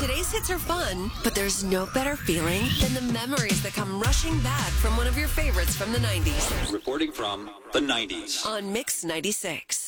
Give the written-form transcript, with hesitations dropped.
Today's hits are fun, but there's no better feeling than the memories that come rushing back from one of your favorites from the 90s. Reporting from the 90s. On Mix 96.